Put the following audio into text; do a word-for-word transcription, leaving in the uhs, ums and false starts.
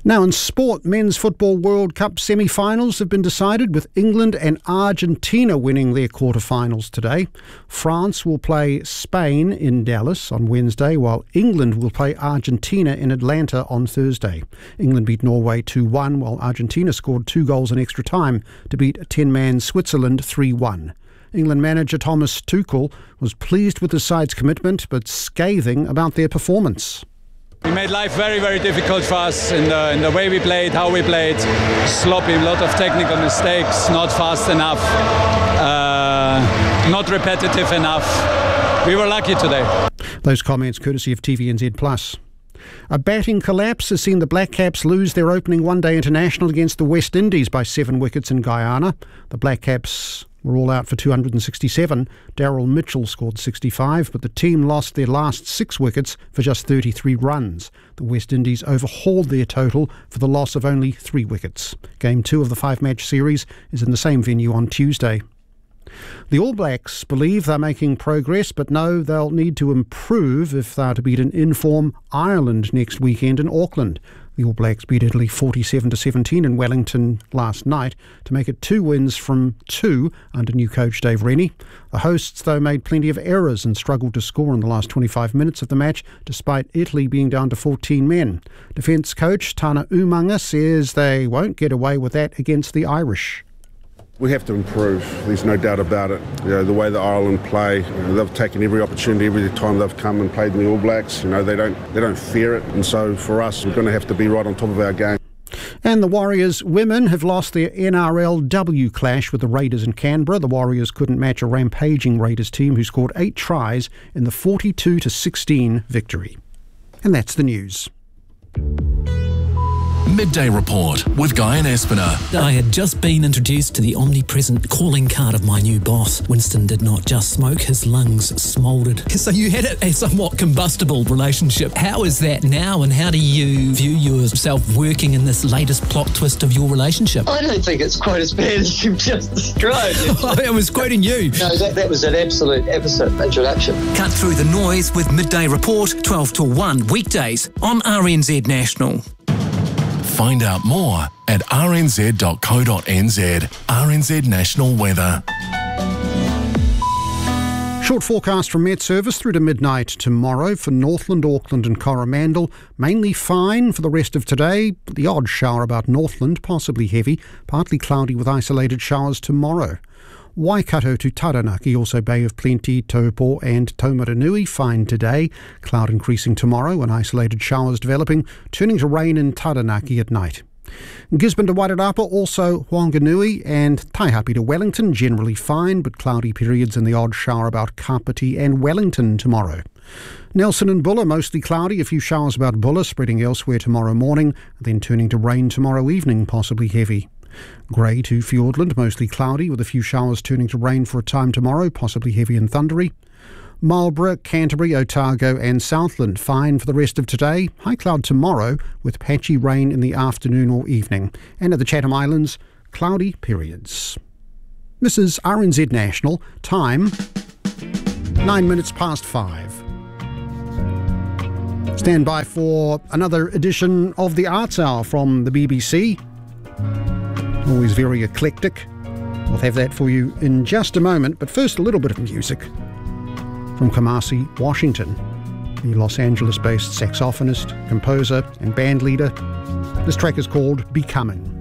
Now in sport, Men's Football World Cup semi-finals have been decided, with England and Argentina winning their quarter-finals today. France will play Spain in Dallas on Wednesday, while England will play Argentina in Atlanta on Thursday. England beat Norway two one, while Argentina scored two goals in extra time to beat ten-man Switzerland three one. England manager Thomas Tuchel was pleased with the side's commitment, but scathing about their performance. We made life very, very difficult for us in the in the way we played, how we played. Sloppy, a lot of technical mistakes, not fast enough, uh, not repetitive enough. We were lucky today. Those comments courtesy of T V N Z Plus. A batting collapse has seen the Black Caps lose their opening one-day international against the West Indies by seven wickets in Guyana. The Black Caps were all out for two hundred sixty-seven. Daryl Mitchell scored sixty-five, but the team lost their last six wickets for just thirty-three runs. The West Indies overhauled their total for the loss of only three wickets. Game two of the five-match series is in the same venue on Tuesday. The All Blacks believe they're making progress, but know they'll need to improve if they're to beat an in-form Ireland next weekend in Auckland. The All Blacks beat Italy forty-seven to seventeen in Wellington last night to make it two wins from two under new coach Dave Rennie. The hosts, though, made plenty of errors and struggled to score in the last twenty-five minutes of the match, despite Italy being down to fourteen men. Defence coach Tana Umaga says they won't get away with that against the Irish. We have to improve, there's no doubt about it. You know, the way that Ireland play, you know, they've taken every opportunity every time they've come and played in the All Blacks. You know, they don't they don't fear it, and so for us, we're going to have to be right on top of our game. And the Warriors women have lost their N R L W clash with the Raiders in Canberra. The Warriors couldn't match a rampaging Raiders team who scored eight tries in the forty-two to sixteen victory. And that's the news. Midday Report with Guy and Espiner. I had just been introduced to the omnipresent calling card of my new boss. Winston did not just smoke, his lungs smouldered. So you had a somewhat combustible relationship. How is that now, and how do you view yourself working in this latest plot twist of your relationship? I don't think it's quite as bad as you've just described. I was quoting you. No, that, that was an absolute episode introduction. Cut through the noise with Midday Report, twelve to one weekdays on R N Z National. Find out more at r n z dot co dot n z. R N Z National Weather. Short forecast from Met Service through to midnight tomorrow for Northland, Auckland and Coromandel. Mainly fine for the rest of today. The odd shower about Northland, possibly heavy. Partly cloudy with isolated showers tomorrow. Waikato to Taranaki, also Bay of Plenty, Taupo and Taumaranui, fine today. Cloud increasing tomorrow and isolated showers developing, turning to rain in Taranaki at night. Gisborne to Wairarapa, also Whanganui and Taihape to Wellington, generally fine, but cloudy periods and the odd shower about Kapiti and Wellington tomorrow. Nelson and Bulla, mostly cloudy, a few showers about Bulla, spreading elsewhere tomorrow morning, then turning to rain tomorrow evening, possibly heavy. Grey to Fiordland, mostly cloudy, with a few showers turning to rain for a time tomorrow, possibly heavy and thundery. Marlborough, Canterbury, Otago and Southland, fine for the rest of today. High cloud tomorrow, with patchy rain in the afternoon or evening. And at the Chatham Islands, cloudy periods. This is R N Z National. Time, nine minutes past five. Stand by for another edition of the Arts Hour from the B B C. Always very eclectic. We'll have that for you in just a moment, but first a little bit of music from Kamasi Washington, the Los Angeles-based saxophonist, composer and bandleader. This track is called Becoming.